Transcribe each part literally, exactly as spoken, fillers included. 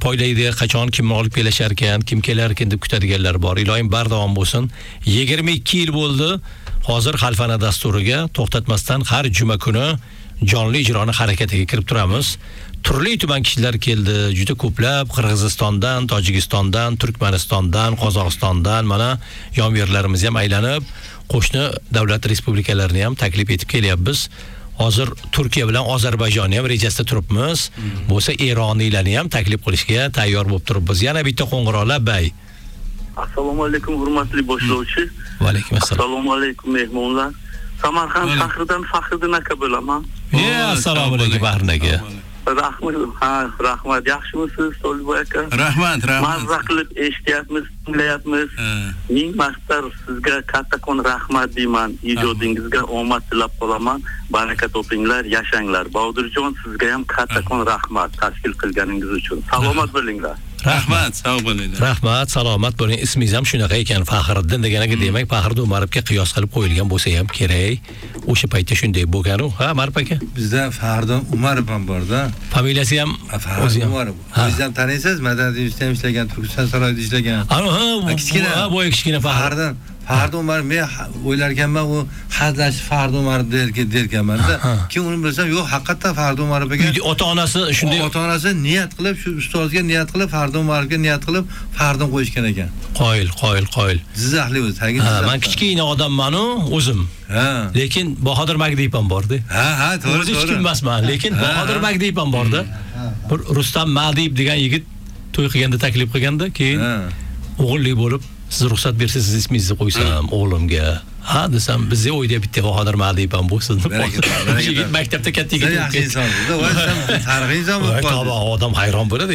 poylaydi, qachon kimni olib kelishar ekan, kim kelar ekan deb kutadiganlar bor. Iloyim bardavom bo'lsin. yigirma ikki yil bo'ldi. Hozir Xalfana dasturiga to'xtatmasdan har juma kuni jonli ijroni harakatiga kirib turamiz. Turli tuman kishilar keldi, juda ko'plab Qirg'izistondan, Tojikistondan, Turkmanistondan, Qozog'istondan, mana yon yerlarimiz ham aylanib, qo'shni davlat respublikalarini ham taklif etib kelyapmiz. Hozir Turkiya bilan Ozarbayjonni ham rejasida turibmiz. Bo'lsa Eroniylarni ham taklif qilishga tayyor bo'lib turibmiz. Yana bitta qo'ng'iroqlar bay. Assalomu alaykum hurmatli boshlovchi. Va alaykum assalom. Assalomu alaykum mehmonlar. Samarqand shahridan Faxriddin aka bo'laman. Ya, assalomu alaykum Bahrin aka. Rahmat, ha, rahmat. Yaxshimisiz, To'lboy aka? Rahmat, rahmat. Mazza qilib eshityapmiz, tinglayapmiz. Ming marta sizga kattakon rahmat deyman. Ijodingizga omad tilab qolaman. Baraka topinglar, yashanglar. Bodirjon, sizga ham kattakon rahmat tashkil qilganingiz uchun. Salomat bo'linglar. Rahmat, sog' bo'linglar. Rahmat, salomat bo'ling. Ismingiz ham shunaqa ekan, Faxriddin deganaga demak, Faxriddin Umarovga qiyos qilib qo'yilgan bo'lsa ham kerak. O'sha paytda shunday bo'lgan-ku. Ha, Umarov aka? Bizda Faxriddin Umarov ham bor-da. Familiyasi ham o'zi ham Umarov. Siz ham taniysiz, Madaniy uyda ham ishlagan, Turkiston saroyida ishlagan. Ana, ha, kichkina, ha, boya kichkina Faxriddin. Faxriddin Umarov, men o'ylar ekanman, u hazlash Faxriddin Umarov derkanman-da. Kim uni bilsam, yo'q, haqiqatan Faxriddin Umarov ekan. Ota-onasi shunday, ota-onasi niyat qilib, shu ustozga niyat qilib, Faxriddin Umarovga niyat qilib, Faxriddin qo'yishgan ekan. Qoyil, qoyil, qoyil. Jizzaxli o'zi, tagi Ha, men kichkina odamman-u, o'zim. Ha. Lekin Bahodir Magdiyev ham bor-da. Ha, ha, to'g'ri. O'zi hech kim emasman, lekin Bahodir Magdiyev ham bor-da. Bir Rustam Magdiyev degan yigit to'y qilganda taklif qilganda, keyin o'g'illik bo'lib, siz ruxsat bersangiz ismingizni qo'ysam o'g'limga. Ha desam, bizga o'yda bitta Bahodir Magdiyev ham bo'lsin. Yigit maktabda katta yigit. Yaxshi insonsiz-da, o'zim tarixiy inson bo'lib qoldi. To'g'ri, odam hayron bo'ladi.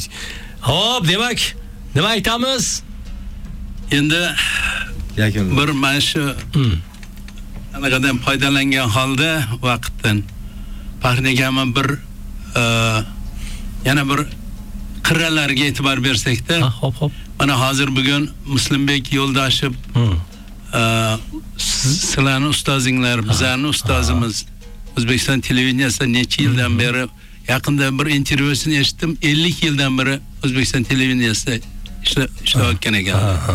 Xo'p, demak, nima aytamiz? Endi yakun bir mana shu anaqadan foydalangan holda vaqtdan Faxriddinga bir yana bir qirralarga e'tibor bersak-da. Ha, hop, hop. Mana hozir bugun Muslimbek Yo'ldoshev sizlarni ustozinglar, bizlarni ustozimiz. O'zbekiston televideniyasida necha yildan beri, yaqinda bir intervyusini eshitdim, ellik yildan beri O'zbekiston televideniyasida ishlayotgan ekan.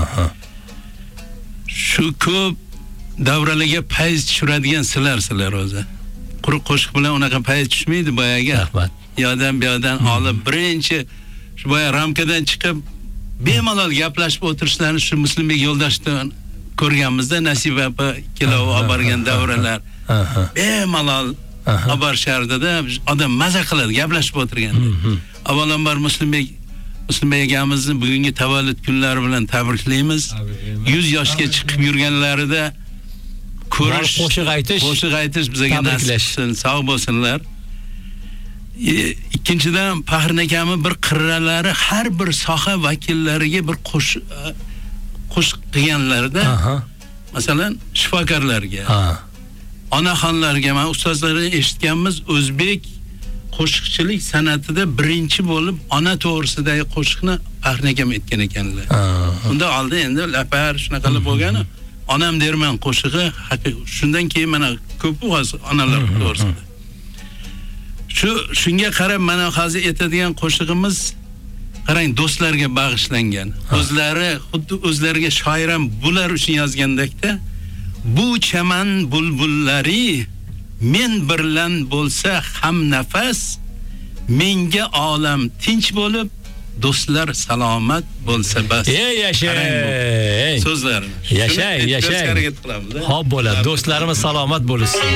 Shu ko'p davralarga fayz tushiradigan sizlar sizlar o'zi. Quruq qo'shiq bilan unaqa fayz tushmaydi boyaga. Rahmat. Yo'dan bu yoqdan olib birinchi shu boya ramkadan chiqib bemalol gaplashib o'tirishlarni shu Muslimbek Yo'ldoshdan ko'rganmizda, Nasiba opa kelov olib borgan davralar. Bemalol olib borishardi-da, odam maza qiladi gaplashib o'tirganda. Avvalambor Muslimbek Muslimbek akamizni bugungi tavallud kunlari bilan tabriklaymiz. yuz yoshga chiqib yurganlarida ko'rish, qo'shiq aytish, qo'shiq aytish bizga nasib qilsin, sog' bo'lsinlar. Ikkinchidan Faxriddin akami bir qirralari har bir soha vakillariga bir qo'shiq qo'shiq qilganlarda, masalan, shifokorlarga, onaxonlarga, men ustozlardan eshitganmiz, o'zbek qo'shiqchilik san'atida birinchi bo'lib ona to'g'risidagi qo'shiqni Faxriddin akam aytgan ekanlar. Unda oldin endi lapar shunaqa qilib bo'lgani, onam derman qo'shig'i, shundan keyin mana ko'p hozir onalar to'g'risida. Shu shunga qarab mana hozir aytadigan qo'shig'imiz qarang, do'stlarga bag'ishlangan. O'zlari xuddi o'zlariga shoir ham bular uchun yozgandakda, bu chaman bulbullari men birlan bo'lsa ham nafas, menga olam tinch bo'lib, do'stlar salomat bo'lsa bas. Ey yashay. So'zlarni. Yashay, yashay. Xo'p bo'ladi. Do'stlarimiz salomat bo'lsin.